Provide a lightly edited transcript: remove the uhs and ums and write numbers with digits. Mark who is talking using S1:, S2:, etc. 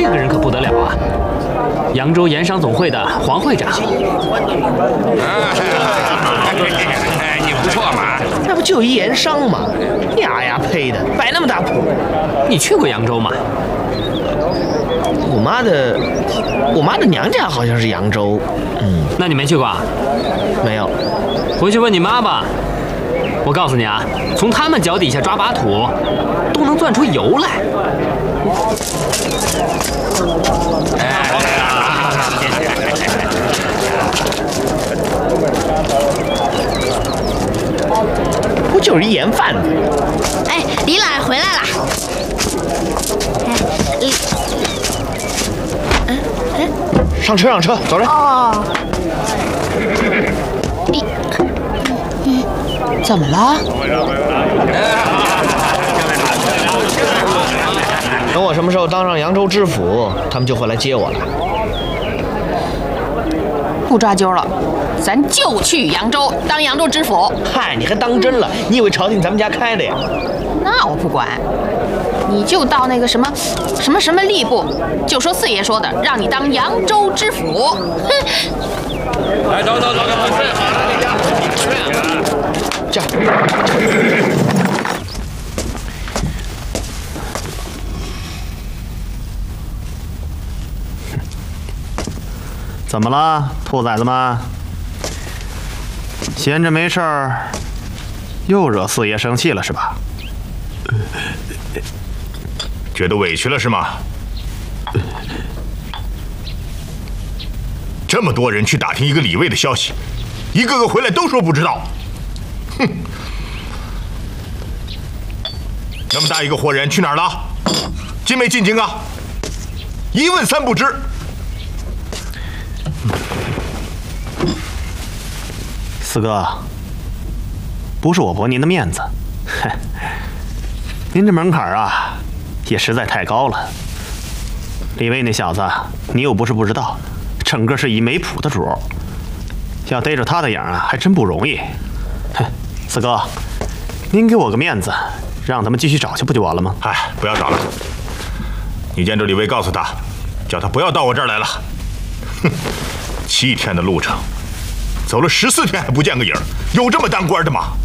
S1: 这个人可不得了啊！扬州盐商总会的黄会长。
S2: 你不错嘛，
S3: 那不就一盐商吗？呀呀呸的，摆那么大谱。
S1: 你去过扬州吗？
S3: 我妈的娘家好像是扬州。
S1: 那你没去过啊？
S3: 没有。
S1: 回去问你妈吧。我告诉你啊，从他们脚底下抓把土，都能钻出油来。
S3: 不就是一盐贩子？
S4: 哎，李奶回来了。
S3: 上车，走着。
S4: 哦。
S5: 怎么了？
S3: 等我什么时候当上扬州知府，他们就会来接我了。
S5: 不抓阄了，咱就去扬州当扬州知府。
S3: 嗨，你还当真了？你以为朝廷咱们家开的呀？
S5: 那我不管，你就到那个什么吏部，就说四爷说的，让你当扬州知府。哼！
S2: 来，走，
S3: 这样。
S6: 怎么了，兔崽子们？闲着没事儿，又惹四爷生气了是吧？
S7: 觉得委屈了是吗？这么多人去打听一个李卫的消息，一个个回来都说不知道。哼！那么大一个活人去哪儿了？进没进京啊？一问三不知。
S6: 四哥，不是我驳您的面子，您这门槛啊，也实在太高了。李卫那小子，你又不是不知道，整个是一没谱的主，要逮着他的影啊，还真不容易。哼，四哥，您给我个面子，让他们继续找去不就完了吗？
S7: 哎，不要找了，你见着李卫告诉他，叫他不要到我这儿来了。哼，7天的路程。走了14天还不见个影，有这么当官的吗？